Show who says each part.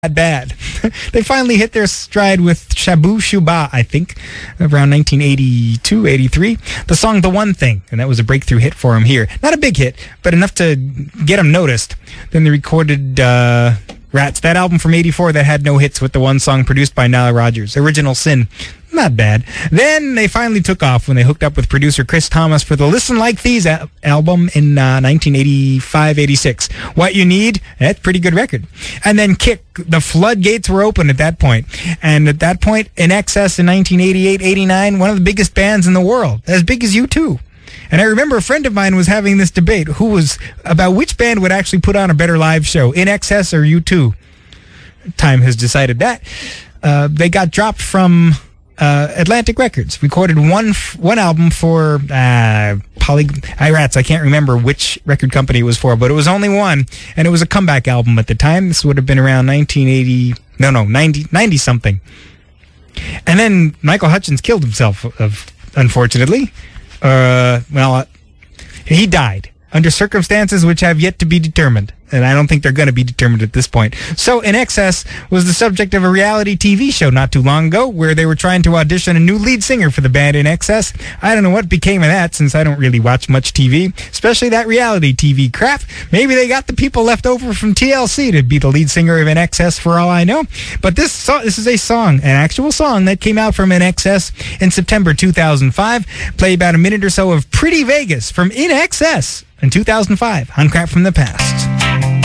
Speaker 1: bad. They finally hit their stride with Shabu Shuba, I think, around 1982, 83. The song The One Thing, and that was a breakthrough hit for him here. Not a big hit, but enough to get him noticed. Then they recorded Rats, that album from 84 that had no hits with the one song produced by Nile Rodgers, Original Sin. Not bad. Then they finally took off when they hooked up with producer Chris Thomas for the Listen Like These album in 1985-86. What You Need, that's a pretty good record. And then Kick, the floodgates were open at that point. And at that point, INXS in 1988-89, one of the biggest bands in the world, as big as U2. And I remember a friend of mine was having this debate about which band would actually put on a better live show, INXS or U2. Time has decided that. They got dropped from Atlantic Records, recorded one album for Rats. I can't remember which record company it was for, but it was only one, and it was a comeback album at the time. This would have been around 90 something. And then Michael Hutchence killed himself, unfortunately. He died under circumstances which have yet to be determined. And I don't think they're going to be determined at this point. So INXS was the subject of a reality TV show not too long ago where they were trying to audition a new lead singer for the band INXS. I don't know what became of that since I don't really watch much TV, especially that reality TV crap. Maybe they got the people left over from TLC to be the lead singer of INXS for all I know. But this is a song, an actual song that came out from INXS in September 2005. Play about a minute or so of Pretty Vegas from INXS in 2005 on Crap from the Past.